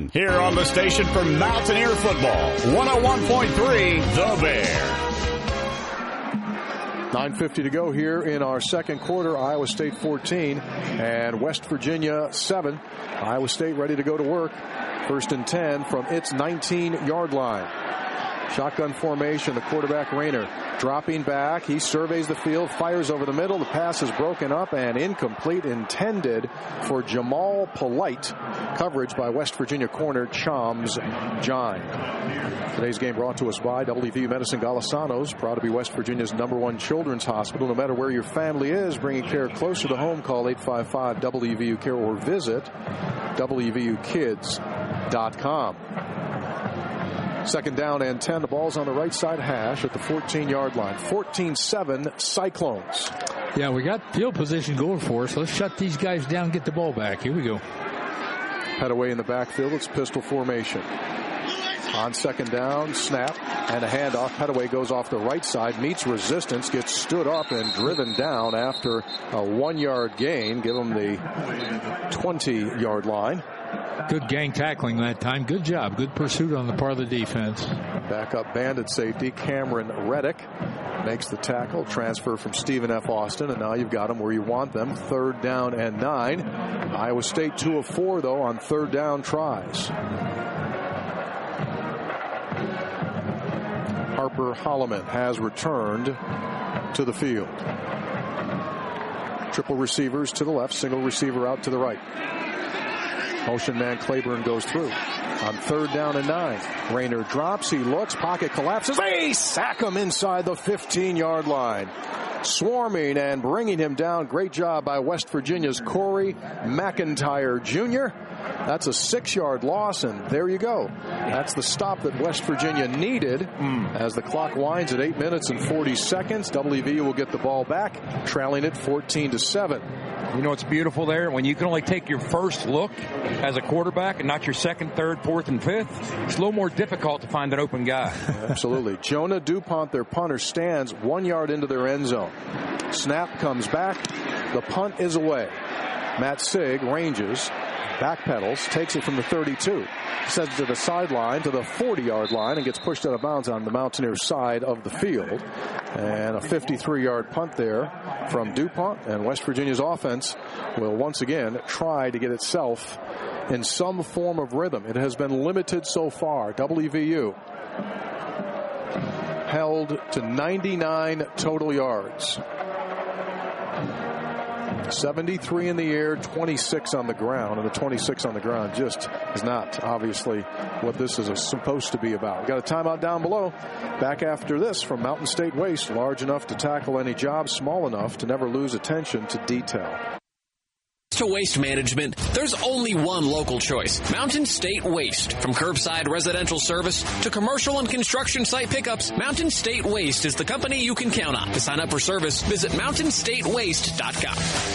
Here on the station for Mountaineer football, 101.3 The Bear. 9:50 to go here in our second quarter. Iowa State 14 and West Virginia 7. Iowa State ready to go to work. 1st and 10 from its 19-yard line. Shotgun formation, the quarterback Rayner dropping back. He surveys the field, fires over the middle. The pass is broken up and incomplete, intended for Jamal Polite. Coverage by West Virginia corner Chams Jine. Today's game brought to us by WVU Medicine Galasanos, proud to be West Virginia's #1 children's hospital. No matter where your family is, bringing care closer to home. Call 855-WVU-CARE or visit WVUkids.com. 2nd down and 10. The ball's on the right side hash at the 14-yard line. 14-7 Cyclones. Yeah, we got field position going for us. Let's shut these guys down and get the ball back. Here we go. Pettaway in the backfield. It's pistol formation. On 2nd down, snap, and a handoff. Pettaway goes off the right side, meets resistance, gets stood up and driven down after a 1-yard gain. Give him the 20-yard line. Good gang tackling that time. Good job. Good pursuit on the part of the defense. Backup bandit safety Cameron Reddick makes the tackle. Transfer from Stephen F. Austin, and now you've got them where you want them. 3rd down and 9. Iowa State 2 of 4, though, on 3rd down tries. Harper Holloman has returned to the field. Triple receivers to the left, single receiver out to the right. Motion man Claiborne goes through. On 3rd down and 9. Rayner drops. He looks. Pocket collapses. They sack him inside the 15-yard line. Swarming and bringing him down. Great job by West Virginia's Corey McIntyre Jr. That's a 6-yard loss, and there you go. That's the stop that West Virginia needed as the clock winds at 8 minutes and 40 seconds. WVU will get the ball back, trailing it 14-7. You know, it's beautiful there. When you can only take your first look as a quarterback and not your 2nd, 3rd, 4th, and 5th, it's a little more difficult to find an open guy. Absolutely. Jonah DuPont, their punter, stands 1 yard into their end zone. Snap comes back. The punt is away. Matt Sig ranges, backpedals, takes it from the 32. Sends it to the sideline, to the 40-yard line, and gets pushed out of bounds on the Mountaineer side of the field. And a 53-yard punt there from DuPont. And West Virginia's offense will once again try to get itself in some form of rhythm. It has been limited so far. WVU held to 99 total yards. 73 in the air, 26 on the ground, and the 26 on the ground just is not obviously what this is supposed to be about. We've got a timeout down below. Back after this from Mountain State Waste, large enough to tackle any job, small enough to never lose attention to detail. To waste management, there's only one local choice, Mountain State Waste. From curbside residential service to commercial and construction site pickups, Mountain State Waste is the company you can count on. To sign up for service, visit mountainstatewaste.com.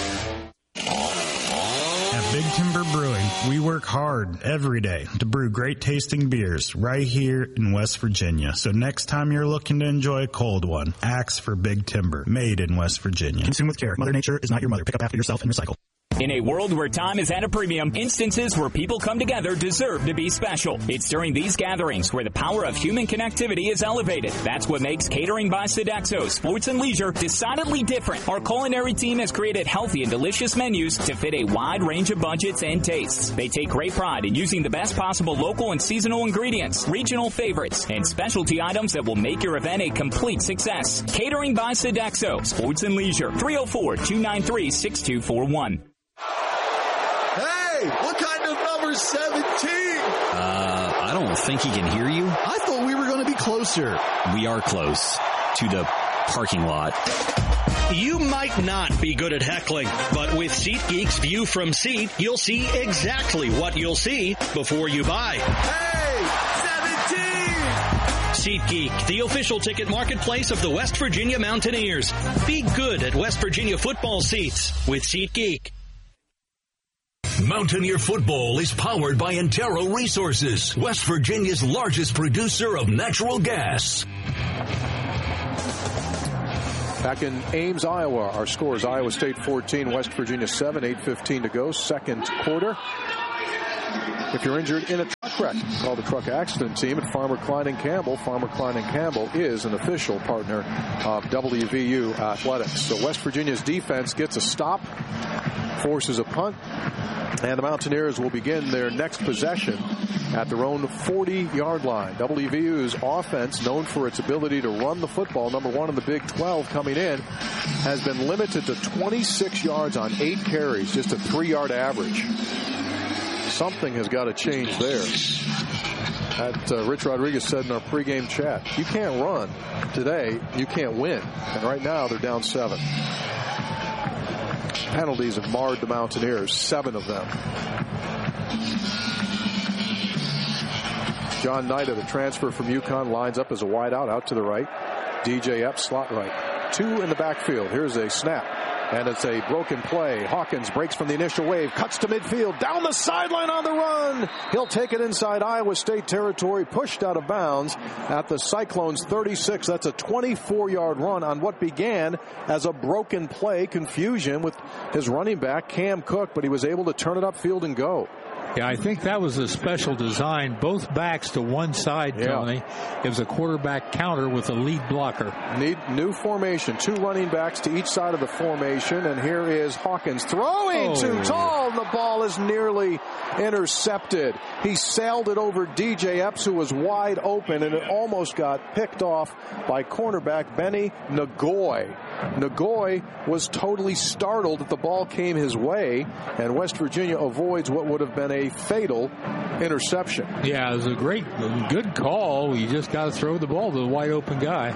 At Big Timber Brewing, we work hard every day to brew great tasting beers right here in West Virginia. So next time you're looking to enjoy a cold one, ask for Big Timber, made in West Virginia. Consume with care. Mother Nature is not your mother. Pick up after yourself and recycle. In a world where time is at a premium, instances where people come together deserve to be special. It's during these gatherings where the power of human connectivity is elevated. That's what makes Catering by Sodexo Sports and Leisure decidedly different. Our culinary team has created healthy and delicious menus to fit a wide range of budgets and tastes. They take great pride in using the best possible local and seasonal ingredients, regional favorites, and specialty items that will make your event a complete success. Catering by Sodexo Sports and Leisure, 304-293-6241. Hey, what kind of number 17? I don't think he can hear you. I thought we were going to be closer. We are close to the parking lot. You might not be good at heckling, but with SeatGeek's View from Seat, you'll see exactly what you'll see before you buy. Hey, 17! SeatGeek, the official ticket marketplace of the West Virginia Mountaineers. Be good at West Virginia football seats with SeatGeek. Mountaineer football is powered by Antero Resources, West Virginia's largest producer of natural gas. Back in Ames, Iowa, our score is Iowa State 14, West Virginia 7, 8:15 to go, second quarter. If you're injured in a correct. Call the truck accident team at Farmer Klein and Campbell. Farmer Klein and Campbell is an official partner of WVU Athletics. So West Virginia's defense gets a stop, forces a punt, and the Mountaineers will begin their next possession at their own 40-yard line. WVU's offense, known for its ability to run the football, number one in the Big 12 coming in, has been limited to 26 yards on 8 carries, just a 3-yard average. Something has got to change there. Rich Rodriguez said in our pregame chat, you can't run today, you can't win. And right now they're down 7. Penalties have marred the Mountaineers, 7 of them. John Knight, the transfer from UConn, lines up as a wideout out to the right. DJ Epps, slot right. 2 in the backfield. Here's a snap. And it's a broken play. Hawkins breaks from the initial wave, cuts to midfield, down the sideline on the run. He'll take it inside Iowa State territory, pushed out of bounds at the Cyclones 36. That's a 24-yard run on what began as a broken play, confusion with his running back, Cam Cook, but he was able to turn it upfield and go. Yeah, I think that was a special design. Both backs to one side, Tony. It was a quarterback counter with a lead blocker. New formation. 2 running backs to each side of the formation. And here is Hawkins throwing too tall. And the ball is nearly intercepted. He sailed it over DJ Epps, who was wide open, and it almost got picked off by cornerback Benny Nagoy. Nagoy was totally startled that the ball came his way, and West Virginia avoids what would have been a fatal interception. Yeah, it was a good call. You just got to throw the ball to the wide open guy.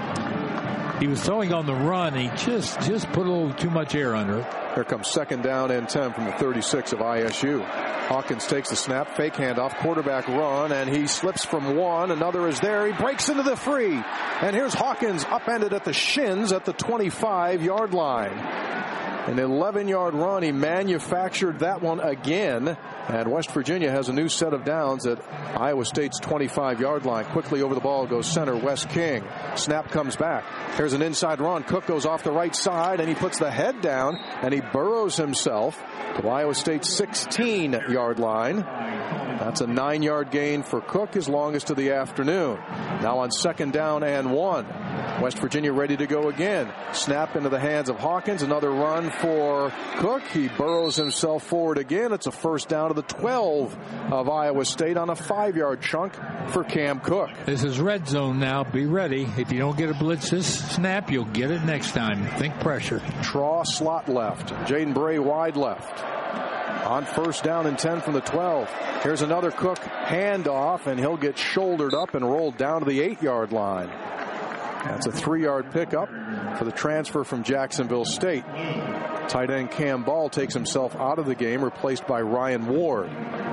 He was throwing on the run. He just put a little too much air under it. Here comes 2nd down and 10 from the 36 of ISU. Hawkins takes the snap, fake handoff, quarterback run, and he slips from one. Another is there. He breaks into the free. And here's Hawkins upended at the shins at the 25-yard line. An 11-yard run. He manufactured that one again. And West Virginia has a new set of downs at Iowa State's 25-yard line. Quickly over the ball goes center Wes King. Snap comes back. Here's an inside run. Cook goes off the right side, and he puts the head down, and he burrows himself to Iowa State's 16-yard line. That's a 9-yard gain for Cook, his longest of the afternoon. Now on 2nd down and 1. West Virginia ready to go again. Snap into the hands of Hawkins. Another run for Cook. He burrows himself forward again. It's a 1st down to the 12 of Iowa State on a 5-yard chunk for Cam Cook. This is red zone now. Be ready. If you don't get a blitz this snap, you'll get it next time. Think pressure. Traw slot left. Jaden Bray wide left. On 1st down and 10 from the 12. Here's another Cook handoff, and he'll get shouldered up and rolled down to the 8-yard line. That's a 3-yard pickup for the transfer from Jacksonville State. Tight end Cam Ball takes himself out of the game, replaced by Ryan Ward.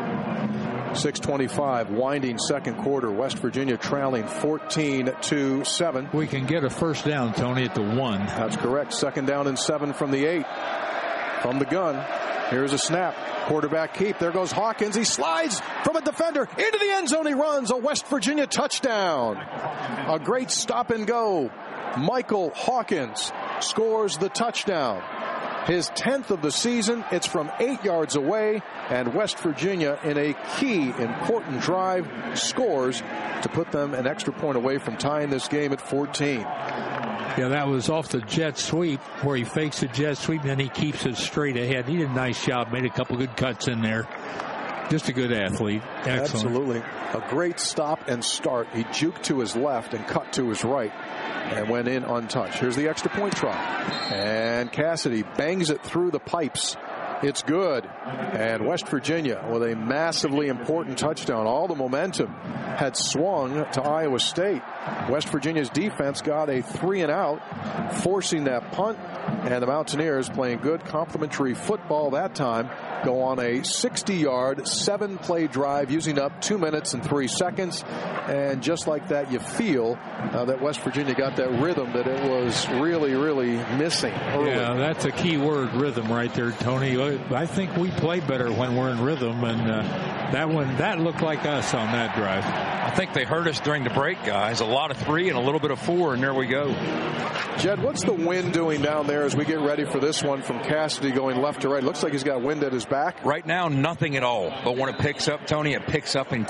6:25, winding 2nd quarter. West Virginia trailing 14-7. We can get a 1st down, Tony, at the 1. That's correct. 2nd down and 7 from the 8. From the gun. Here's a snap. Quarterback keep. There goes Hawkins. He slides from a defender into the end zone. He runs. A West Virginia touchdown. A great stop and go. Michael Hawkins scores the touchdown. His 10th of the season. It's from 8 yards away. And West Virginia, in a key, important drive, scores to put them an extra point away from tying this game at 14. Yeah, that was off the jet sweep where he fakes the jet sweep and then he keeps it straight ahead. He did a nice job, made a couple good cuts in there. Just a good athlete. Excellent. Absolutely. A great stop and start. He juked to his left and cut to his right and went in untouched. Here's the extra point try. And Cassidy bangs it through the pipes. It's good. And West Virginia with a massively important touchdown. All the momentum had swung to Iowa State. West Virginia's defense got a 3-and-out, forcing that punt. And the Mountaineers, playing good complementary football that time, go on a 60-yard, 7-play drive using up 2 minutes and 3 seconds. And just like that, you feel that West Virginia got that rhythm that it was really, really missing early. Yeah, that's a key word, rhythm, right there, Tony. I think we play better when we're in rhythm, and that looked like us on that drive. I think they hurt us during the break, guys. A lot of 3 and a little bit of 4, and there we go. Jed, what's the wind doing down there as we get ready for this one from Cassidy going left to right? Looks like he's got wind at his back. Right now, nothing at all. But when it picks up, Tony, it picks up in